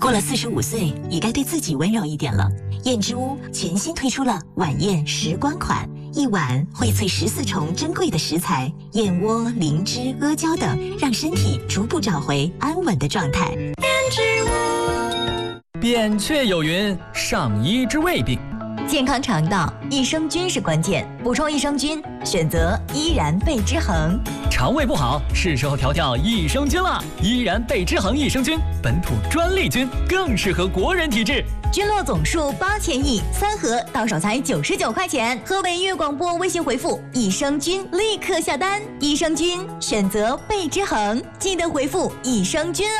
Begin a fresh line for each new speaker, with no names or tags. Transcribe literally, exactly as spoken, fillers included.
过了四十五岁，也该对自己温柔一点了。燕之屋全新推出了晚宴时光款，一碗荟萃十四重珍贵的食材，燕窝、灵芝、阿胶等，让身体逐步找回安稳的状态。燕之
屋，扁鹊有云：上医之未病。
健康肠道，益生菌是关键。补充益生菌，选择依然贝之恒。
肠胃不好，是时候调调益生菌了。依然贝之恒益生菌，本土专利菌，更适合国人体质。
菌落总数八千亿，三盒到手才九十九块钱。河北粤广播微信回复益生菌，立刻下单。益生菌选择贝之恒，记得回复益生菌。